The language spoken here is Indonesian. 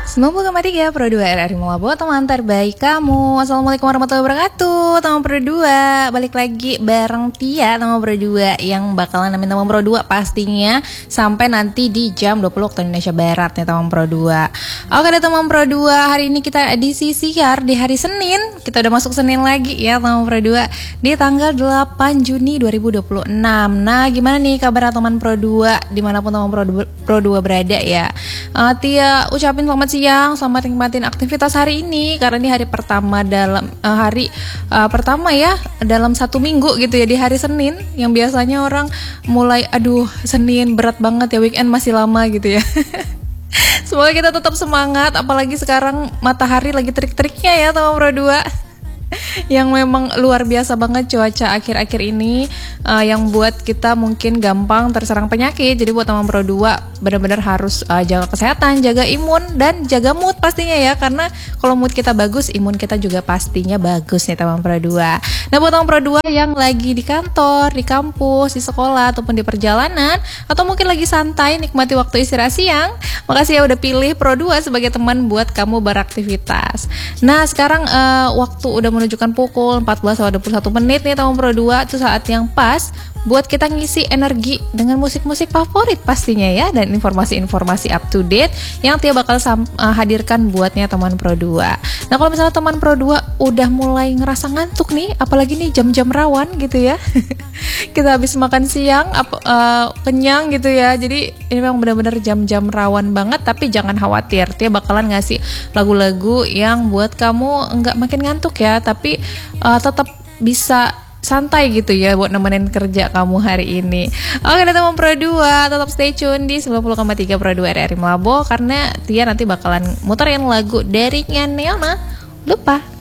90,3 Pro 2 RRI Mulabo, teman terbaik kamu. Assalamualaikum warahmatullahi wabarakatuh. Teman Pro 2, balik lagi bareng Tia, teman Pro 2 yang bakalan nemenin teman Pro 2 pastinya sampai nanti di jam 20 waktu Indonesia Barat nih teman Pro 2. Oke deh teman Pro 2, hari ini kita edisi siar di hari Senin. Kita udah masuk Senin lagi ya teman Pro 2 di tanggal 8 Juni 2026. Nah, gimana nih kabar teman Pro 2 dimanapun teman Pro 2 berada ya. Tia ucapin selamat siang, selamat nikmatin aktivitas hari ini karena ini hari pertama dalam pertama ya dalam satu minggu gitu ya, di hari Senin yang biasanya orang mulai aduh Senin berat banget ya, weekend masih lama gitu ya. Semoga kita tetap semangat, apalagi sekarang matahari lagi terik-teriknya ya teman Pro 2. Yang memang luar biasa banget cuaca akhir-akhir ini, yang buat kita mungkin gampang terserang penyakit. Jadi buat teman Pro 2 benar-benar harus jaga kesehatan, jaga imun, dan jaga mood pastinya ya. Karena kalau mood kita bagus, imun kita juga pastinya bagus nih teman Pro 2. Nah buat teman Pro 2 yang lagi di kantor, di kampus, di sekolah, ataupun di perjalanan, atau mungkin lagi santai nikmati waktu istirahat siang, makasih ya udah pilih Pro 2 sebagai teman buat kamu beraktivitas. Nah sekarang waktu udah menunjukkan pukul 14.21 menit nih teman Pro 2. Itu saat yang pas buat kita ngisi energi dengan musik-musik favorit pastinya ya, dan informasi-informasi up to date yang Tia bakal hadirkan buatnya teman Pro 2. Nah kalau misalnya teman Pro 2 udah mulai ngerasa ngantuk nih, apalagi nih jam-jam rawan gitu ya, kita habis makan siang kenyang gitu ya, jadi ini memang benar-benar jam-jam rawan banget. Tapi jangan khawatir, Tia bakalan ngasih lagu-lagu yang buat kamu nggak makin ngantuk ya, tapi tetap bisa santai gitu ya buat nemenin kerja kamu hari ini. Oke teman Pro 2, tetap stay tune di 90,3 Pro 2 RRI Mulabo karena Tia nanti bakalan muterin lagu dari Neona. Lupa.